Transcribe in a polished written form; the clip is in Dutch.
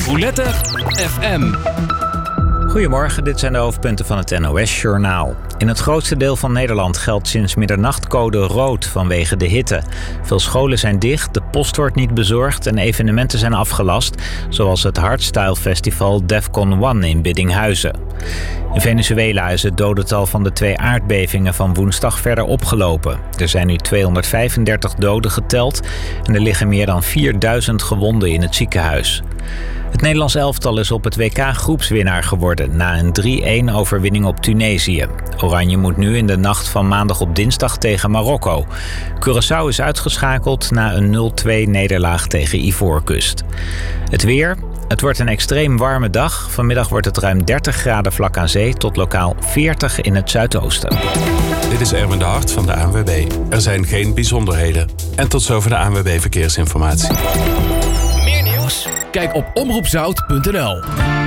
Roulette FM. Goedemorgen, dit zijn de hoofdpunten van het NOS-journaal. In het grootste deel van Nederland geldt sinds middernacht code rood vanwege de hitte. Veel scholen zijn dicht, de post wordt niet bezorgd en evenementen zijn afgelast, zoals het Hardstyle Festival Defcon 1 in Biddinghuizen. In Venezuela is het dodental van de 2 aardbevingen van woensdag verder opgelopen. Er zijn nu 235 doden geteld en er liggen meer dan 4000 gewonden in het ziekenhuis. Het Nederlands elftal is op het WK groepswinnaar geworden na een 3-1 overwinning op Tunesië. Oranje moet nu in de nacht van maandag op dinsdag tegen Marokko. Curaçao is uitgeschakeld na een 0-2 nederlaag tegen Ivoorkust. Het weer. Het wordt een extreem warme dag. Vanmiddag wordt het ruim 30 graden vlak aan zee tot lokaal 40 in het zuidoosten. Dit is Erwin de Hart van de ANWB. Er zijn geen bijzonderheden. En tot zover de ANWB Verkeersinformatie. Meer nieuws? Kijk op omroepzout.nl.